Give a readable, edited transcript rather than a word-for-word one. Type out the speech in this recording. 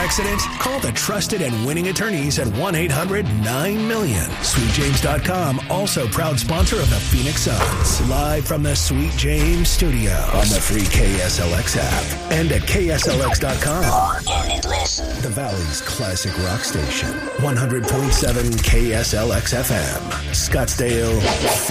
accident? Call the trusted and winning attorneys at 1-800-9-MILLION. SweetJames.com, also proud sponsor of the Phoenix Suns. Live from the Sweet James studio on the free KSLX app and at KSLX.com. The Valley's classic rock station. 100.7 KSLX FM. Scottsdale,